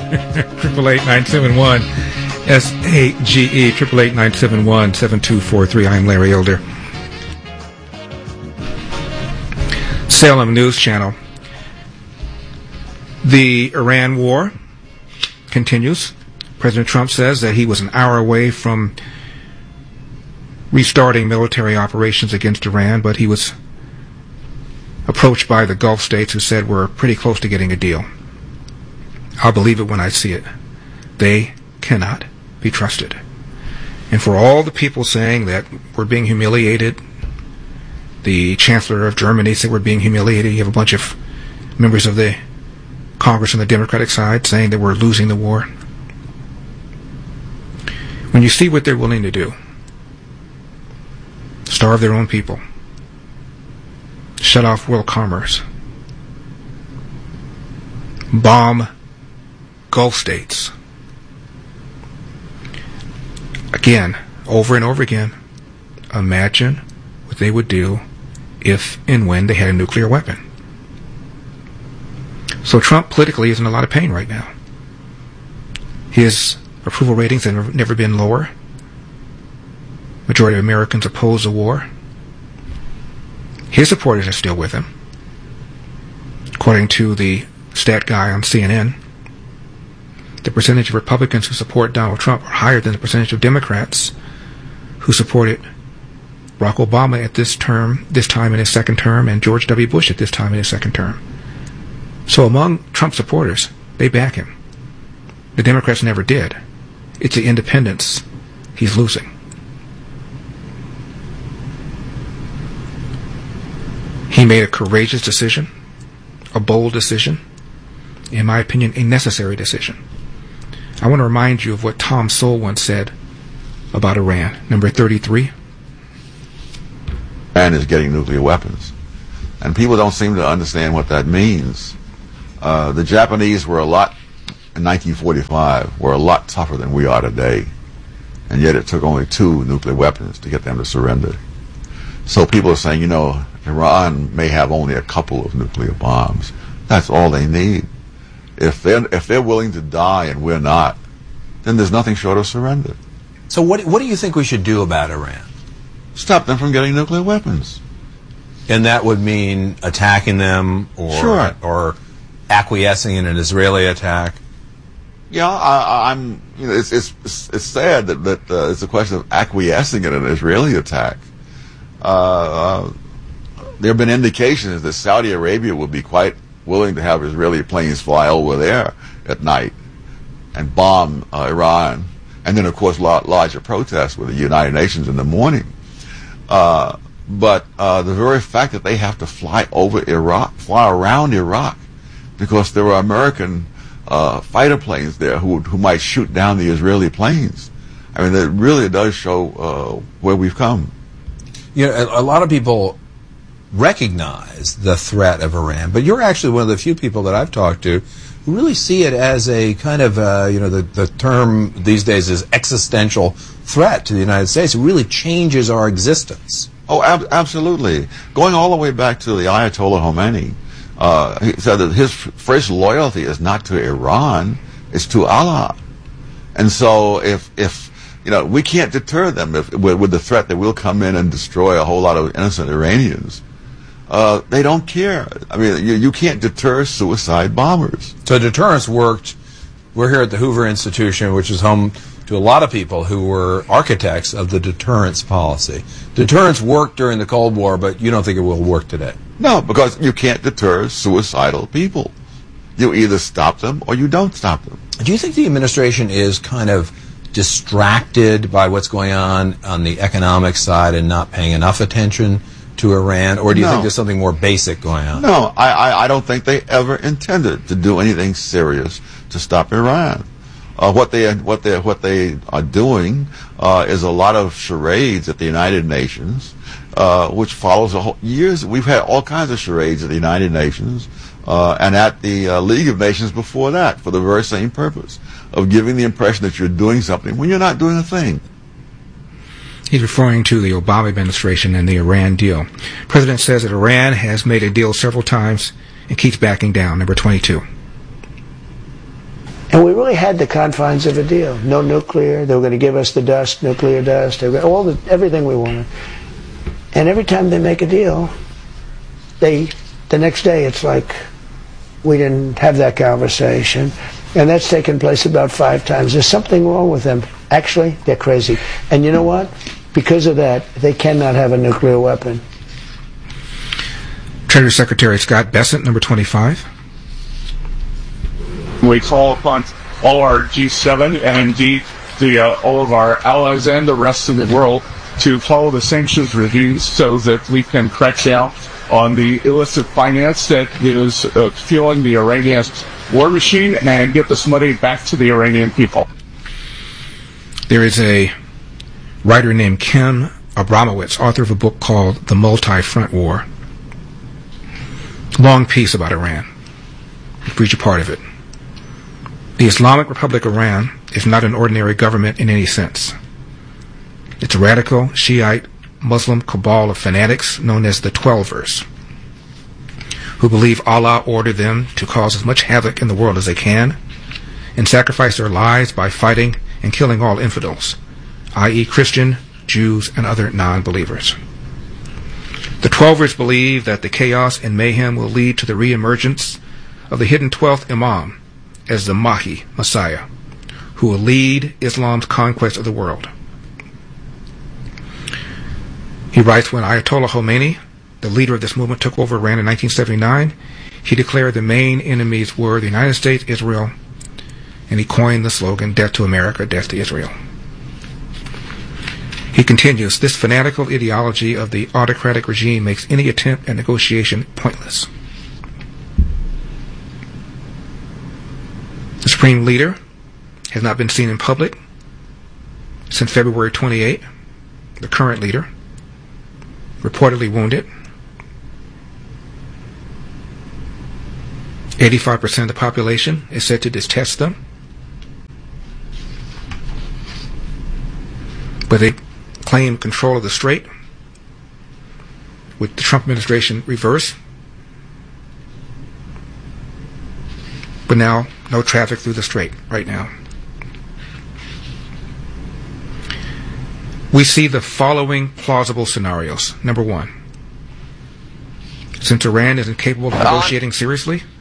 888-971 SAGE 888-971-7243. I'm Larry Elder. Salem News Channel. The Iran war continues. President Trump says that he was an hour away from restarting military operations against Iran, but he was approached by the Gulf states who said we're pretty close to getting a deal. I'll believe it when I see it. They cannot be trusted. And for all the people saying that we're being humiliated, the Chancellor of Germany said we're being humiliated. You have a bunch of members of the Congress on the Democratic side saying that we're losing the war. When you see what they're willing to do, starve their own people, shut off world commerce, bomb Gulf states, again, over and over again, imagine what they would do if and when they had a nuclear weapon. So Trump politically is in a lot of pain right now. His approval ratings have never been lower. Majority of Americans oppose the war. His supporters are still with him. According to the stat guy on CNN, the percentage of Republicans who support Donald Trump are higher than the percentage of Democrats who supported Barack Obama at this time in his second term, and George W. Bush at this time in his second term. So among Trump supporters, they back him. The Democrats never did. It's the independents he's losing. He made a courageous decision, a bold decision, in my opinion, a necessary decision. I want to remind you of what Tom Sowell once said about Iran. Number 33. Iran is getting nuclear weapons. And people don't seem to understand what that means. The Japanese were in 1945, were a lot tougher than we are today. And yet it took only 2 nuclear weapons to get them to surrender. So people are saying, Iran may have only a couple of nuclear bombs. That's all they need. If they're willing to die and we're not, then there's nothing short of surrender. So what do you think we should do about Iran? Stop them from getting nuclear weapons. And that would mean attacking them or acquiescing in an Israeli attack? Yeah, it's sad that it's a question of acquiescing in an Israeli attack. There have been indications that Saudi Arabia would be quite willing to have Israeli planes fly over there at night and bomb Iran. And then, of course, larger protests with the United Nations in the morning. But the very fact that they have to fly around Iraq, because there are American fighter planes there who might shoot down the Israeli planes. I mean, that really does show where we've come. A lot of people recognize the threat of Iran, but you're actually one of the few people that I've talked to who really see it as a kind of, the term these days is existential threat to the United States. It really changes our existence. Oh, absolutely. Going all the way back to the Ayatollah Khomeini, he said that his first loyalty is not to Iran, it's to Allah. And so if we can't deter them with the threat that we'll come in and destroy a whole lot of innocent Iranians. They don't care. I mean, you can't deter suicide bombers. So deterrence worked. We're here at the Hoover Institution, which is home to a lot of people who were architects of the deterrence policy. Deterrence worked during the Cold War, but you don't think it will work today? No, because you can't deter suicidal people. You either stop them or you don't stop them. Do you think the administration is kind of distracted by what's going on the economic side and not paying enough attention to Iran, or do you think there's something more basic going on? No, I don't think they ever intended to do anything serious to stop Iran. What they are doing is a lot of charades at the United Nations, which follows years. We've had all kinds of charades at the United Nations and at the League of Nations before that, for the very same purpose of giving the impression that you're doing something when you're not doing a thing. He's referring to the Obama administration and the Iran deal. The president says that Iran has made a deal several times and keeps backing down. Number 22. And we really had the confines of a deal. No nuclear. They were going to give us the dust, nuclear dust, everything we wanted. And every time they make a deal, the next day it's like we didn't have that conversation. And that's taken place about 5 times. There's something wrong with them. Actually, they're crazy. And you know what? Because of that, they cannot have a nuclear weapon. Treasury Secretary Scott Bessent, number 25. We call upon all our G7 and indeed all of our allies and the rest of the world to follow the sanctions regimes so that we can crack down on the illicit finance that is fueling the Iranian war machine and get this money back to the Iranian people. There is a writer named Ken Abramowitz, author of a book called The Multi-Front War. Long piece about Iran. I'll read you part of it. The Islamic Republic of Iran is not an ordinary government in any sense. It's a radical Shiite Muslim cabal of fanatics known as the Twelvers, who believe Allah ordered them to cause as much havoc in the world as they can and sacrifice their lives by fighting and killing all infidels, i.e. Christian, Jews, and other non-believers. The Twelvers believe that the chaos and mayhem will lead to the re-emergence of the hidden 12th Imam as the Mahdi, Messiah, who will lead Islam's conquest of the world. He writes, when Ayatollah Khomeini, the leader of this movement, took over Iran in 1979, he declared the main enemies were the United States, Israel, and he coined the slogan, "Death to America, death to Israel." He continues, this fanatical ideology of the autocratic regime makes any attempt at negotiation pointless. The Supreme Leader has not been seen in public since February 28. The current leader, reportedly wounded. 85% of the population is said to detest them. But they claim control of the strait, with the Trump administration reverse. But now, no traffic through the strait right now. We see the following plausible scenarios. Number 1, since Iran is incapable of negotiating seriously,